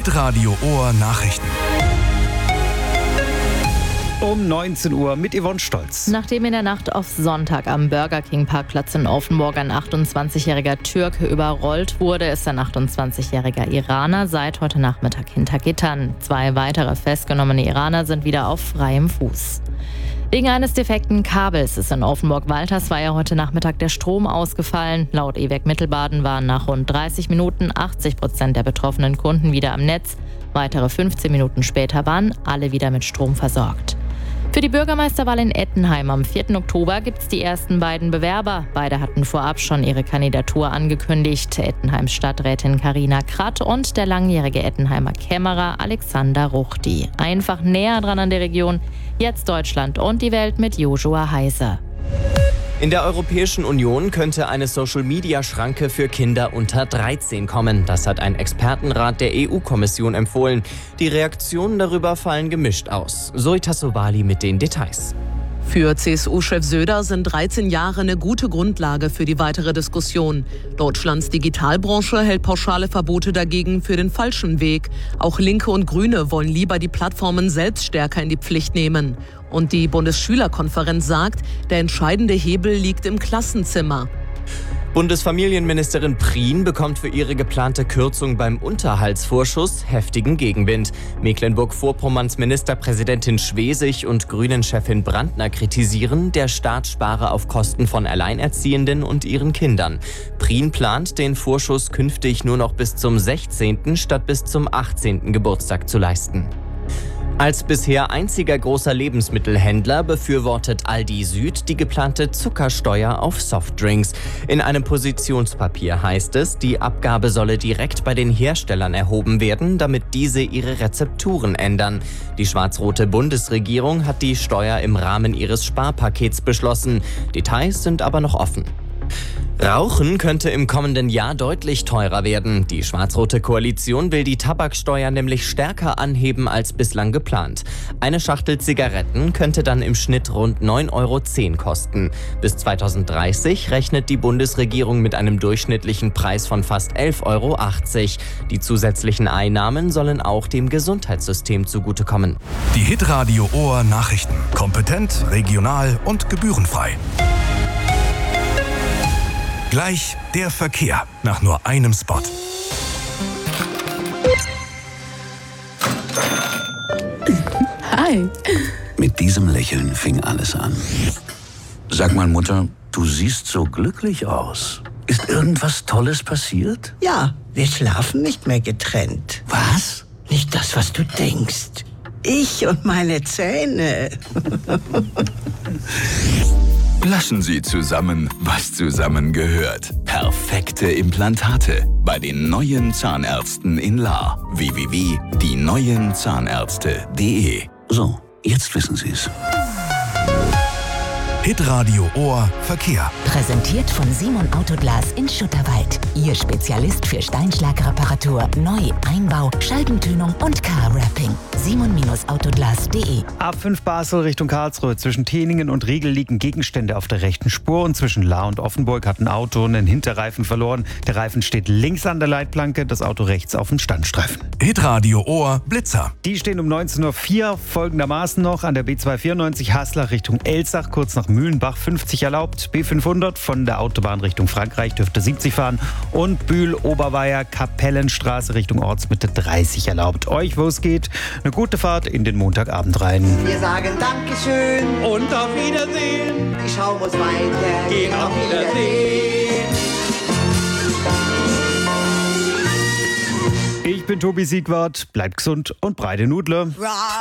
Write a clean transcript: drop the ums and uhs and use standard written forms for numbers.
Hitradio Ohr Nachrichten. Um 19 Uhr mit Yvonne Stolz. Nachdem in der Nacht auf Sonntag am Burger King Parkplatz in Offenburg ein 28-jähriger Türke überrollt wurde, ist ein 28-jähriger Iraner seit heute Nachmittag hinter Gittern. 2 weitere festgenommene Iraner sind wieder auf freiem Fuß. Wegen eines defekten Kabels ist in Offenburg-Waltersweier heute Nachmittag der Strom ausgefallen. Laut EWEC Mittelbaden waren nach rund 30 Minuten 80% der betroffenen Kunden wieder am Netz. Weitere 15 Minuten später waren alle wieder mit Strom versorgt. Für die Bürgermeisterwahl in Ettenheim am 4. Oktober gibt es die ersten beiden Bewerber. Beide hatten vorab schon ihre Kandidatur angekündigt. Ettenheims Stadträtin Carina Kratt und der langjährige Ettenheimer Kämmerer Alexander Ruchti. Einfach näher dran an der Region. Jetzt Deutschland und die Welt mit Joshua Heise. In der Europäischen Union könnte eine Social-Media-Schranke für Kinder unter 13 kommen. Das hat ein Expertenrat der EU-Kommission empfohlen. Die Reaktionen darüber fallen gemischt aus. Zoe Tassovali mit den Details. Für CSU-Chef Söder sind 13 Jahre eine gute Grundlage für die weitere Diskussion. Deutschlands Digitalbranche hält pauschale Verbote dagegen für den falschen Weg. Auch Linke und Grüne wollen lieber die Plattformen selbst stärker in die Pflicht nehmen. Und die Bundesschülerkonferenz sagt, der entscheidende Hebel liegt im Klassenzimmer. Bundesfamilienministerin Prien bekommt für ihre geplante Kürzung beim Unterhaltsvorschuss heftigen Gegenwind. Mecklenburg-Vorpommerns Ministerpräsidentin Schwesig und Grünen-Chefin Brandner kritisieren, der Staat spare auf Kosten von Alleinerziehenden und ihren Kindern. Prien plant, den Vorschuss künftig nur noch bis zum 16. statt bis zum 18. Geburtstag zu leisten. Als bisher einziger großer Lebensmittelhändler befürwortet Aldi Süd die geplante Zuckersteuer auf Softdrinks. In einem Positionspapier heißt es, die Abgabe solle direkt bei den Herstellern erhoben werden, damit diese ihre Rezepturen ändern. Die schwarz-rote Bundesregierung hat die Steuer im Rahmen ihres Sparpakets beschlossen. Details sind aber noch offen. Rauchen könnte im kommenden Jahr deutlich teurer werden. Die schwarz-rote Koalition will die Tabaksteuer nämlich stärker anheben als bislang geplant. Eine Schachtel Zigaretten könnte dann im Schnitt rund 9,10 € kosten. Bis 2030 rechnet die Bundesregierung mit einem durchschnittlichen Preis von fast 11,80 €. Die zusätzlichen Einnahmen sollen auch dem Gesundheitssystem zugutekommen. Die Hitradio Ohr Nachrichten. Kompetent, regional und gebührenfrei. Gleich der Verkehr nach nur einem Spot. Hi. Mit diesem Lächeln fing alles an. Sag mal, Mutter, du siehst so glücklich aus. Ist irgendwas Tolles passiert? Ja, wir schlafen nicht mehr getrennt. Was? Nicht das, was du denkst. Ich und meine Zähne. Lassen Sie zusammen, was zusammengehört. Perfekte Implantate bei den neuen Zahnärzten in Lahr. www.dieneuenzahnärzte.de. So, jetzt wissen Sie es. Hitradio Ohr Verkehr. Präsentiert von Simon Autoglas in Schutterwald. Ihr Spezialist für Steinschlagreparatur, Neu-, Einbau, Scheibentönung und Car-Wrapping. Simon-Autoglas.de. A5 Basel Richtung Karlsruhe. Zwischen Teningen und Riegel liegen Gegenstände auf der rechten Spur. Und zwischen Lahr und Offenburg hat ein Auto einen Hinterreifen verloren. Der Reifen steht links an der Leitplanke, das Auto rechts auf dem Standstreifen. Hitradio Ohr Blitzer. Die stehen um 19:04 Uhr folgendermaßen noch an der B294 Haslach Richtung Elsach, kurz nach Mühlenbach 50 erlaubt. B500 von der Autobahn Richtung Frankreich dürfte 70 fahren. Und Bühl-Oberweier Kapellenstraße Richtung Ortsmitte 30 erlaubt. Euch, wo es geht, eine gute Fahrt in den Montagabend rein. Wir sagen Dankeschön Und auf Wiedersehen. Die Schau muss weiter. Gehen auf Wiedersehen. Ich bin Tobi Siegwart. Bleibt gesund und breite Nudler.